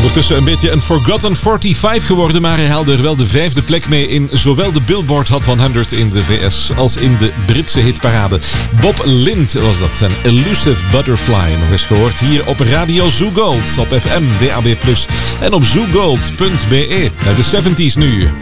Ondertussen een beetje een Forgotten 45 geworden, maar hij haalde er wel de 5e plek mee in zowel de Billboard Hot 100 in de VS als in de Britse hitparade. Bob Lind was dat, zijn Elusive Butterfly. Nog eens gehoord hier op Radio Zoo Gold, op FM, DAB+, en op zoogold.be. Naar de 70s nu.